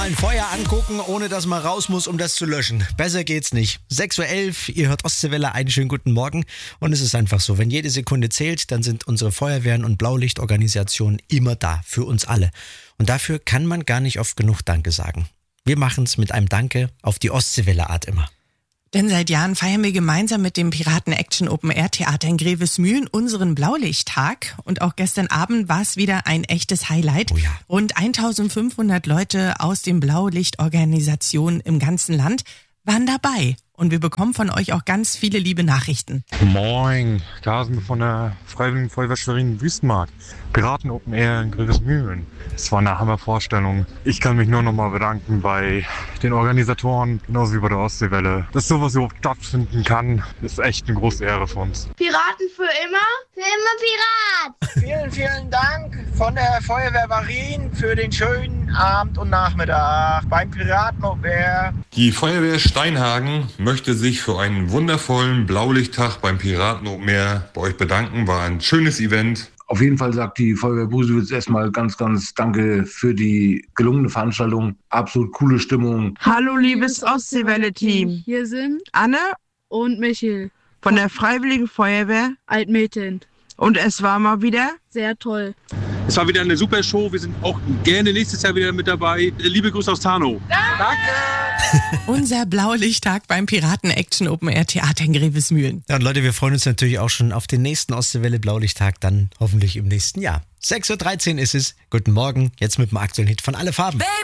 Ein Feuer angucken, ohne dass man raus muss, um das zu löschen. Besser geht's nicht. 6.11 Uhr, ihr hört Ostseewelle, einen schönen guten Morgen. Und es ist einfach so, wenn jede Sekunde zählt, dann sind unsere Feuerwehren und Blaulichtorganisationen immer da, für uns alle. Und dafür kann man gar nicht oft genug Danke sagen. Wir machen's mit einem Danke auf die Ostseewelle-Art immer. Denn seit Jahren feiern wir gemeinsam mit dem Piraten Action Open Air Theater in Grevesmühlen unseren Blaulichttag. Und auch gestern Abend war es wieder ein echtes Highlight. Oh ja. Rund 1500 Leute aus den Blaulichtorganisationen im ganzen Land waren dabei. Und wir bekommen von euch auch ganz viele liebe Nachrichten. Moin, Carsten von der Freiwilligen Feuerwehr Schwerin Wüstenmarkt. Piraten Open Air in Grevesmühlen. Es war eine Hammervorstellung. Ich kann mich nur nochmal bedanken bei den Organisatoren, genauso wie bei der Ostseewelle. Dass sowas überhaupt stattfinden kann, ist echt eine große Ehre für uns. Piraten für immer Pirat! Vielen, vielen Dank von der Feuerwehr Warin für den schönen Abend und Nachmittag beim Piraten Open Air. Die Feuerwehr Steinhagen möchte sich für einen wundervollen Blaulichttag beim Piraten Open Air bei euch bedanken. War ein schönes Event. Auf jeden Fall sagt die Feuerwehr Busewitz erstmal ganz, ganz danke für die gelungene Veranstaltung. Absolut coole Stimmung. Hallo liebes Ostseewelle-Team. Hier sind Anne und Michel von der Freiwilligen Feuerwehr Altmädchen. und es war mal wieder Sehr toll. Es war wieder eine super Show. Wir sind auch gerne nächstes Jahr wieder mit dabei. Liebe Grüße aus Tarnow. Unser Blaulichttag beim Piraten Action Open Air Theater in Grevesmühlen. Ja, und Leute, wir freuen uns natürlich auch schon auf den nächsten Ostseewelle Blaulichttag, dann hoffentlich im nächsten Jahr. 6.13 Uhr ist es. Guten Morgen, jetzt mit dem aktuellen Hit von Alle Farben.